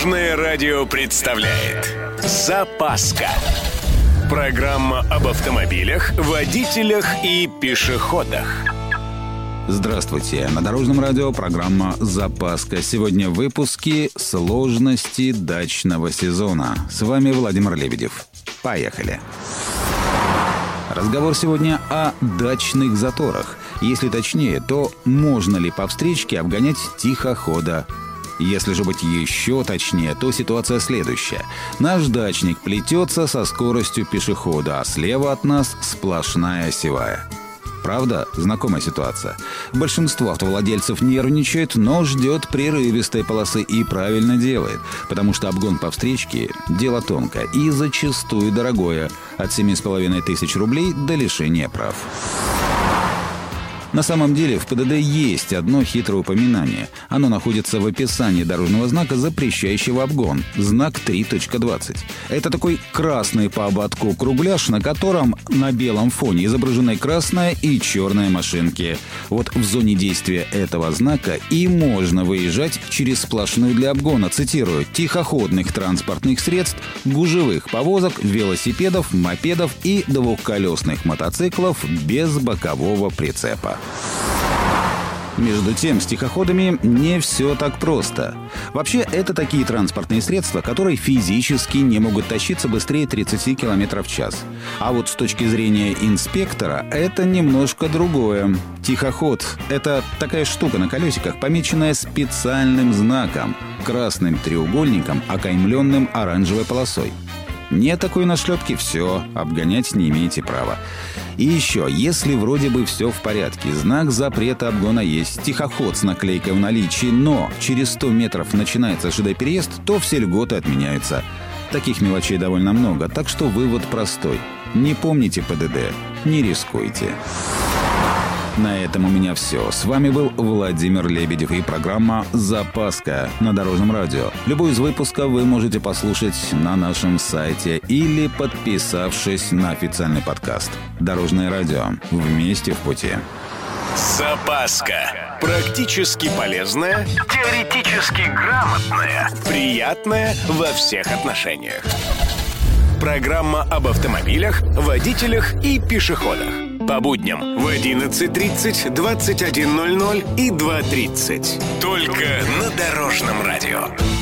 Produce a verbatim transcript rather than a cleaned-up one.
Дорожное радио представляет «Запаска». Программа об автомобилях, водителях и пешеходах. Здравствуйте! На Дорожном радио программа «Запаска». Сегодня в выпуске «Сложности дачного сезона». С вами Владимир Лебедев. Поехали! Разговор сегодня о дачных заторах. Если точнее, то можно ли по встречке обгонять тихохода? Если же быть еще точнее, то ситуация следующая. Наш дачник плетется со скоростью пешехода, а слева от нас сплошная осевая. Правда, знакомая ситуация. Большинство автовладельцев нервничает, но ждет прерывистой полосы и правильно делает, потому что обгон по встречке – дело тонкое и зачастую дорогое – от семи с половиной тысяч рублей до лишения прав. На самом деле в ПДД есть одно хитрое упоминание. Оно находится в описании дорожного знака, запрещающего обгон. Знак три точка двадцать. Это такой красный по ободку кругляш, на котором на белом фоне изображены красная и черная машинки. Вот в зоне действия этого знака и можно выезжать через сплошную для обгона, цитирую, тихоходных транспортных средств, гужевых повозок, велосипедов, мопедов и двухколесных мотоциклов без бокового прицепа. Между тем, с тихоходами не все так просто. Вообще, это такие транспортные средства, которые физически не могут тащиться быстрее тридцати километров в час. А вот с точки зрения инспектора, это немножко другое. Тихоход – это такая штука на колесиках, помеченная специальным знаком – красным треугольником, окаймленным оранжевой полосой. Нет такой нашлепки – все, обгонять не имеете права. И еще, если вроде бы все в порядке, знак запрета обгона есть, тихоход с наклейкой в наличии, но через сто метров начинается ЖД-переезд, то все льготы отменяются. Таких мелочей довольно много, так что вывод простой. Не помните ПДД, не рискуйте. На этом у меня все. С вами был Владимир Лебедев и программа «Запаска» на Дорожном радио. Любой из выпусков вы можете послушать на нашем сайте или подписавшись на официальный подкаст. Дорожное радио. Вместе в пути. «Запаска». Практически полезная, теоретически грамотная, приятная во всех отношениях. Программа об автомобилях, водителях и пешеходах. По будням в одиннадцать тридцать, двадцать один ноль ноль и два тридцать. Только на Дорожном радио.